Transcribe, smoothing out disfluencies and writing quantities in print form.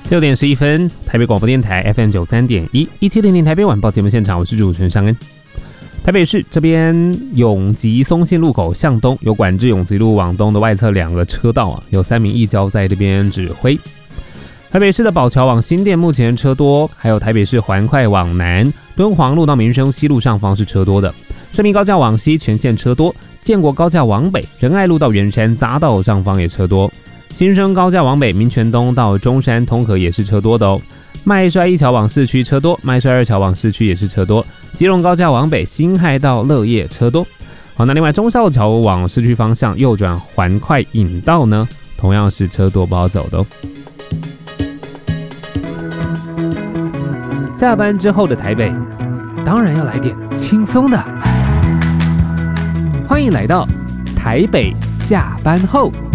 6:11，台北广播电台 FM93.1，1700台北晚报节目现场，我是主持人尚恩。台北市这边永吉松信路口向东有管制永吉路往东的外侧2个车道有3名义交在这边指挥。台北市的宝桥往新店目前车多，还有台北市环快往南，敦煌路到民生西路上方是车多的。市民高架往西全线车多，建国高架往北，仁爱路到圆山匝道上方也车多。新生高架往北，民权东到中山通河也是车多的哦。麦帅一桥往市区车多，麦帅2桥往市区也是车多。基隆高架往北，辛亥到乐业车多。好，那另外忠孝桥往市区方向右转环快引道呢，同样是车多不好走的哦。下班之后的台北，当然要来点轻松的。欢迎来到台北下班后。